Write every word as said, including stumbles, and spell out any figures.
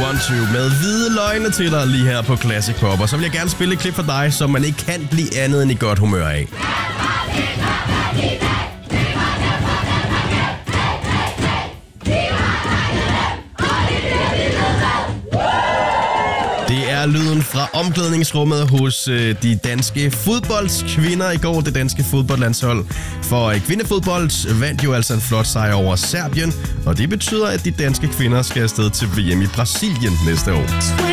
Want To med hvide løgne til dig lige her på Classic Pop. Og så vil jeg gerne spille et klip for dig, som man ikke kan blive andet end i godt humør af. Det er lyden fra omklædningsrummet hos øh, de danske fodboldskvinder i går. Det danske fodboldlandshold for øh, kvindefodbold vandt jo altså en flot sejr over Serbien. Og det betyder, at de danske kvinder skal afsted til V M i Brasilien næste år.